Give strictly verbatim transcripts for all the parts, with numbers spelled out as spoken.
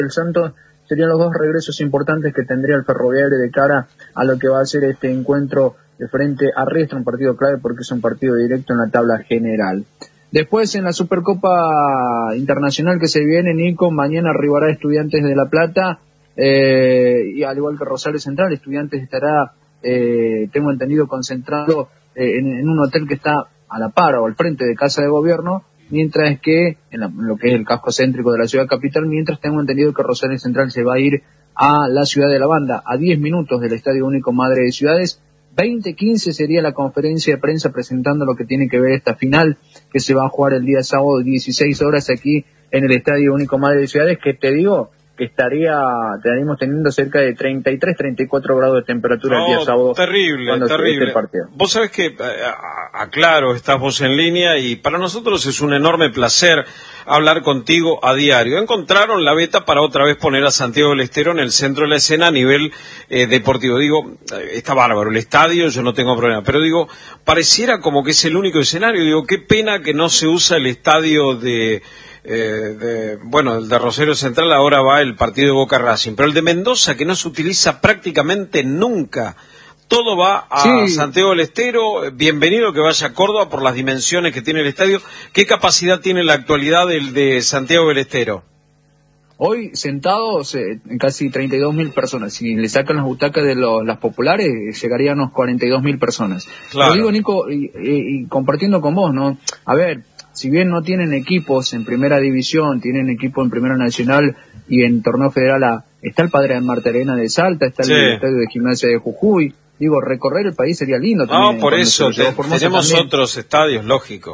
el Santos, serían los dos regresos importantes que tendría el Ferroviario de cara a lo que va a ser este encuentro de frente a Riestra, un partido clave porque es un partido directo en la tabla general. Después en la Supercopa Internacional que se viene, Nico, mañana arribará Estudiantes de La Plata, eh, y al igual que Rosario Central, Estudiantes estará, eh, tengo entendido, concentrado eh, en, en un hotel que está a la par o al frente de Casa de Gobierno, mientras que en, la, en lo que es el casco céntrico de la ciudad capital, mientras tengo entendido que Rosario Central se va a ir a la ciudad de la Banda, a diez minutos del Estadio Único Madre de Ciudades. veinte quince sería la conferencia de prensa presentando lo que tiene que ver esta final que se va a jugar el día sábado dieciséis horas aquí en el Estadio Único Madre de Ciudades, que te digo que estaría, estaríamos teniendo cerca de treinta y tres, treinta y cuatro grados de temperatura no, el día sábado. Terrible, terrible. Este partido. Vos sabés que, aclaro, estás vos en línea y para nosotros es un enorme placer hablar contigo a diario. Encontraron la beta para otra vez poner a Santiago del Estero en el centro de la escena a nivel eh, deportivo. Digo, está bárbaro el estadio, yo no tengo problema, pero digo, pareciera como que es el único escenario. Digo, qué pena que no se usa el estadio de... Eh, de, bueno, el de Rosario Central, ahora va el partido de Boca Racing, pero el de Mendoza, que no se utiliza prácticamente nunca, todo va a sí. Santiago del Estero. Bienvenido que vaya a Córdoba por las dimensiones que tiene el estadio. ¿Qué capacidad tiene en la actualidad el de Santiago del Estero? Hoy sentados eh, casi treinta y dos mil personas. Si le sacan las butacas de los, las populares, llegarían unos cuarenta y dos mil personas. Claro. Lo digo, Nico, y, y, y compartiendo con vos, ¿no? A ver, si bien no tienen equipos en primera división, tienen equipo en primera nacional y en torneo federal, a, está el Padre de Marta Arena de Salta, está sí. el estadio de Gimnasia de Jujuy. Digo, recorrer el país sería lindo también. No, por eso, te, tenemos también. Otros estadios, lógico.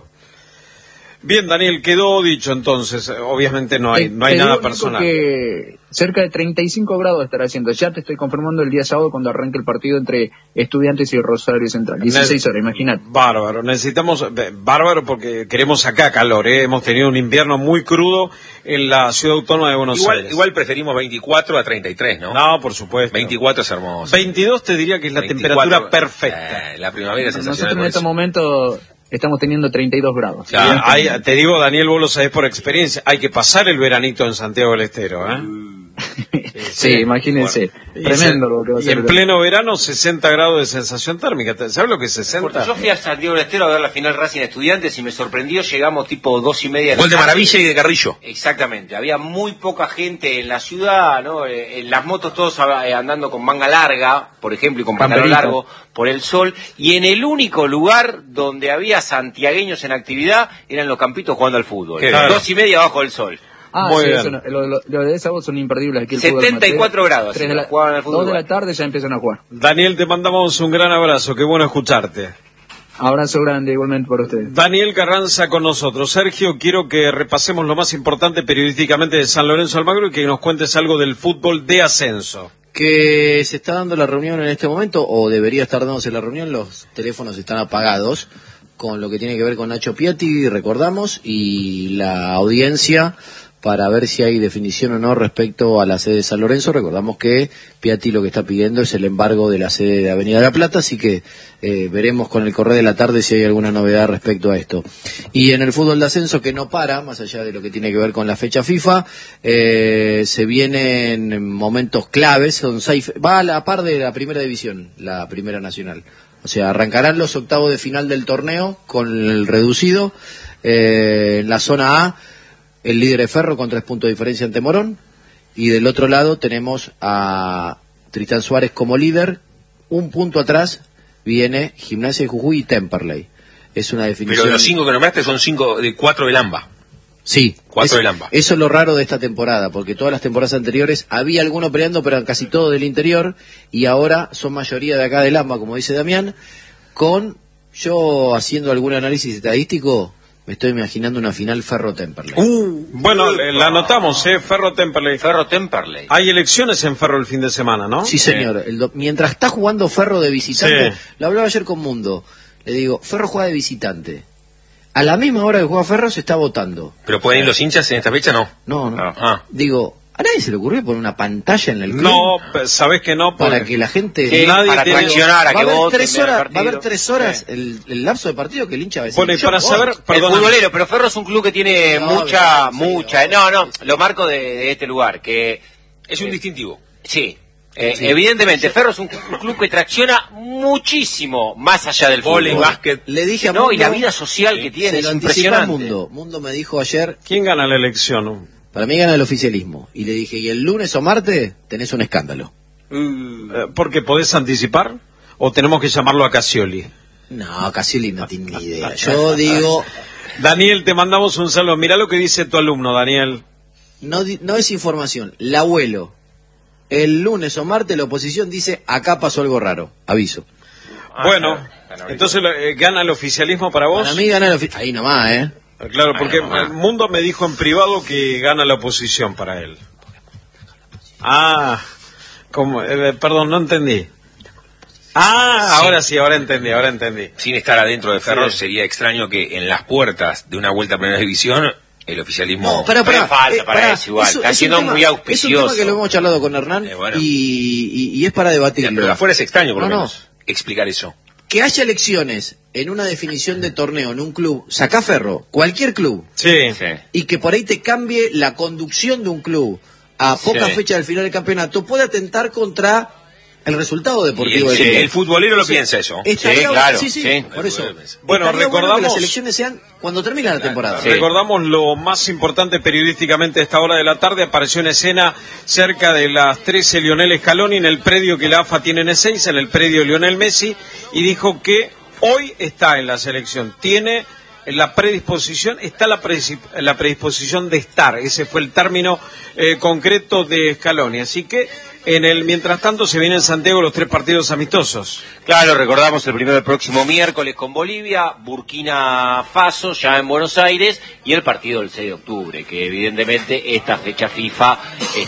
Bien, Daniel, quedó dicho entonces, obviamente no hay, eh, no hay nada personal. Que cerca de treinta y cinco grados estará haciendo, ya te estoy confirmando el día sábado cuando arranque el partido entre Estudiantes y Rosario Central, dieciséis horas, imagínate. Bárbaro, necesitamos, bárbaro porque queremos acá calor, ¿eh? Hemos tenido un invierno muy crudo en la ciudad autónoma de Buenos igual, Aires. Igual preferimos veinticuatro a treinta y tres, ¿no? No, por supuesto. veinticuatro es hermoso. veintidós te diría que es la veinticuatro, temperatura perfecta. Eh, la primavera es sensacional. Nosotros en este momento... estamos teniendo treinta y dos grados. Ya, hay, te digo, Daniel, vos lo sabés por experiencia, hay que pasar el veranito en Santiago del Estero, ¿eh? sí, sí, imagínense. Bueno, tremendo lo que va a y ser. Y en pleno verano, sesenta grados de sensación térmica. ¿Sabes lo que es sesenta? Porque yo fui a Santiago del Estero a ver la final Racing Estudiantes y me sorprendió, llegamos tipo dos y media de la Gol de Maravilla y de Carrillo. Exactamente, había muy poca gente en la ciudad, ¿no? En las motos todos andando con manga larga, por ejemplo, y con pantalón largo por el sol, y en el único lugar donde había santiagueños en actividad eran los campitos jugando al fútbol. Claro. Dos y media bajo el sol. Ah, muy sí, bien. Eso, lo, lo, lo de esa voz son imperdibles. Aquí el setenta y cuatro grados. tres de la, jugaban al fútbol. dos de la tarde ya empiezan a jugar. Daniel, te mandamos un gran abrazo. Qué bueno escucharte. Abrazo grande igualmente por ustedes. Daniel Carranza con nosotros. Sergio, quiero que repasemos lo más importante periodísticamente de San Lorenzo Almagro y que nos cuentes algo del fútbol de ascenso. Que se está dando la reunión en este momento, o debería estar dándose la reunión, los teléfonos están apagados, con lo que tiene que ver con Nacho Piatti, recordamos, y la audiencia para ver si hay definición o no respecto a la sede de San Lorenzo. Recordamos que Piatti lo que está pidiendo es el embargo de la sede de Avenida de la Plata, así que eh, veremos con el correr de la tarde si hay alguna novedad respecto a esto. Y en el fútbol de ascenso, que no para, más allá de lo que tiene que ver con la fecha FIFA, eh, se vienen momentos claves, son seis, va a la par de la primera división, la primera nacional. O sea, arrancarán los octavos de final del torneo con el reducido, eh, en la zona A, el líder es Ferro con tres puntos de diferencia ante Morón, y del otro lado tenemos a Tristán Suárez como líder, un punto atrás viene Gimnasia de Jujuy y Temperley. Es una definición. Pero los cinco que nombraste son cinco de cuatro del AMBA. Sí, cuatro es, del AMBA. Eso es lo raro de esta temporada, porque todas las temporadas anteriores había alguno peleando, pero casi todo del interior, y ahora son mayoría de acá del AMBA, como dice Damián, con, yo haciendo algún análisis estadístico, me estoy imaginando una final Ferro-Temperley. Uh, bueno, la anotamos, ¿eh? Ferro-Temperley. Ferro-Temperley. Hay elecciones en Ferro el fin de semana, ¿no? Sí, señor. El do... Mientras está jugando Ferro de visitante, sí. Lo hablaba ayer con Mundo, le digo, Ferro juega de visitante. A la misma hora que juega Ferro se está votando. ¿Pero pueden ir los hinchas en esta fecha? No. No, no. Ah. Digo, ¿A nadie se le ocurrió poner una pantalla en el club? No, sabés que no. Para porque que la gente... Sí, nadie para tiene- traccionar a va a que haber voten. tres ver el horas, va a partido. haber tres horas Sí. el, el lapso de partido que el hincha va a decir. Bueno, y yo para voy. saber, El perdón, futbolero, pero Ferro es un club que tiene No, mucha, sí, mucha... sí, no, no, lo marco de, de este lugar, que... Es un eh, distintivo. Sí. Eh, Sí. Evidentemente, Ferro es un, un club que tracciona muchísimo más allá del Vóley, fútbol. básquet. Le dije a No, Mundo, y la vida social que tiene se es lo anticipa impresionante. Mundo. Mundo me dijo ayer, ¿quién gana la elección? para mí gana el oficialismo. Y le dije, y el lunes o martes tenés un escándalo. Mm. Eh, ¿Porque podés anticipar? ¿O tenemos que llamarlo a Casioli? No, Casioli no tiene ni idea. Yo digo, Daniel, te mandamos un saludo. Mirá lo que dice tu alumno, Daniel. no, di- no es información. El abuelo, el lunes o martes la oposición dice, acá pasó algo raro. Aviso. Ah, Bueno, claro, claro. entonces eh, ¿gana el oficialismo para vos? Para mí gana el oficialismo. Ahí nomás, ¿eh? Eh, Claro, porque Bueno, el Mundo me dijo en privado que gana la oposición para él. Ah, como, eh, perdón, no entendí. Ah, Sí. ahora sí, ahora entendí, ahora entendí. Sin estar adentro de Ferro, Sí. sería extraño que en las puertas de una vuelta a primera división el oficialismo... No, pará, pará. Pero falta para pará. eso igual, está un siendo tema- muy Es un auspicioso. tema que lo hemos charlado con Hernán Eh, bueno. y, y- y es para Ya, debatirlo. pero de afuera es extraño, por lo No, no. menos, explicar eso. Que haya elecciones en una definición de torneo en un club, sacá Ferro, cualquier club, Sí. Sí. y que por ahí te cambie la conducción de un club a poca Sí. fecha del final del campeonato, puede atentar contra el resultado Y deportivo el, del club. el futbolero lo piensa eso. Estaría Sí, bueno- claro, sí, sí, sí. por eso. Bueno, Estaría que recordamos- las elecciones sean cuando termina la temporada. Sí. Recordamos lo más importante periodísticamente a esta hora de la tarde. Apareció en escena cerca de las trece Lionel Scaloni en el predio que la A F A tiene en Ezeiza, en el predio Lionel Messi, y dijo que hoy está en la selección. Tiene la predisposición, está la, predis- la predisposición de estar. Ese fue el término eh, concreto de Scaloni. Así que en el mientras tanto se vienen en Santiago los tres partidos amistosos. Claro, recordamos el primero del próximo miércoles con Bolivia, Burkina Faso ya en Buenos Aires y el partido del seis de octubre, que evidentemente esta fecha FIFA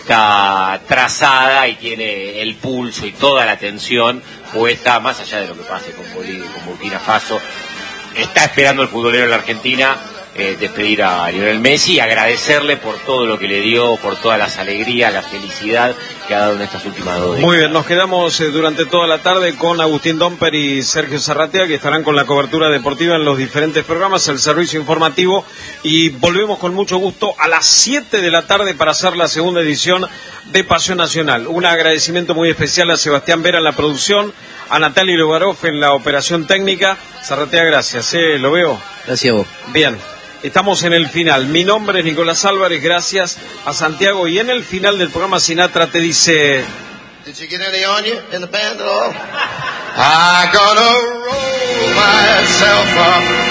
está trazada y tiene el pulso y toda la atención puesta, más allá de lo que pase con Bolivia y con Burkina Faso. Está esperando el futbolero en la Argentina eh, despedir a Lionel Messi y agradecerle por todo lo que le dio, por todas las alegrías, la felicidad que ha dado en estas últimas dos décadas. Muy bien, nos quedamos eh, durante toda la tarde con Agustín Domper y Sergio Zarratea, que estarán con la cobertura deportiva en los diferentes programas, el servicio informativo, y volvemos con mucho gusto a las siete de la tarde para hacer la segunda edición de Pasión Nacional. Un agradecimiento muy especial a Sebastián Vera en la producción, a Natalia Logarov en la operación técnica. Zarratea, gracias, eh, lo veo. Gracias a vos. Bien, estamos en el final. Mi nombre es Nicolás Álvarez, gracias a Santiago. Y en el final del programa Sinatra te dice... Did you get any on you in the band at all? I gotta roll myself up